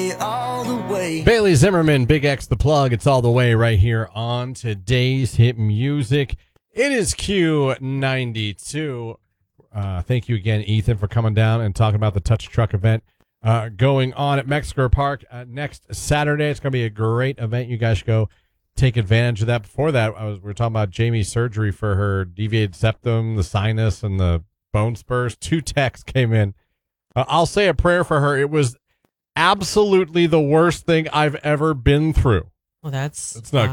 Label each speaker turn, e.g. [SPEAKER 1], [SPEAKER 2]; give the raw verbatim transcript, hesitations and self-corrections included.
[SPEAKER 1] way, all the way.
[SPEAKER 2] Bailey Zimmerman, Big X the Plug. It's all the way right here on today's hit music. It is Q ninety-two. Uh, thank you again, Ethan, for coming down and talking about the Touch Truck event uh, going on at Mexico Park uh, next Saturday. It's going to be a great event. You guys should go take advantage of that. Before that, I was we were talking about Jamie's surgery for her deviated septum, the sinus, and the bone spurs. Two texts came in. Uh, I'll say a prayer for her. It was absolutely the worst thing I've ever been through.
[SPEAKER 3] Well, that's
[SPEAKER 2] it's not